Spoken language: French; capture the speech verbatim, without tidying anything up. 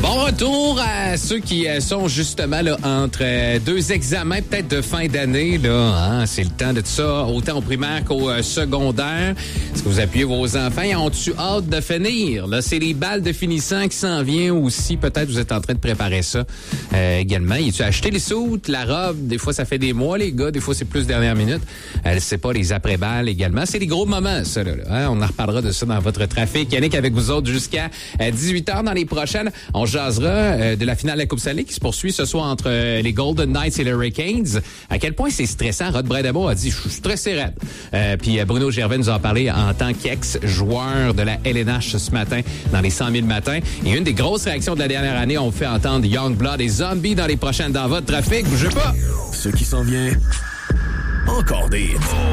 Bon retour à ceux qui sont justement là, entre deux examens peut-être de fin d'année. Là, hein? C'est le temps de tout ça, autant au primaire qu'au secondaire. Est-ce que vous appuyez vos enfants? Ils ont-tu hâte de finir? Là, c'est les balles de finissant qui s'en viennent aussi. Peut-être vous êtes en train de préparer ça euh, également. Y a-tu acheté les soutes, la robe? Des fois, ça fait des mois, les gars. Des fois, c'est plus dernière minute. Elle sait pas, les après-balles également. C'est des gros moments, ça. Là, là, hein? On en reparlera de ça dans votre trafic. Yannick avec vous autres jusqu'à dix-huit heures dans les prochaines. On jasera euh, de la finale de la Coupe Stanley qui se poursuit ce soir entre euh, les Golden Knights et les Hurricanes. À quel point c'est stressant. Rod Bradabo a dit, je suis stressé raide. Euh, puis euh, Bruno Gervais nous a parlé en tant qu'ex-joueur de la L N H ce matin dans les cent mille matins. Et une des grosses réactions de la dernière année, on fait entendre Youngblood et Zombie dans les prochaines dans votre trafic. Bougez pas! Ce qui s'en vient, encore des hits.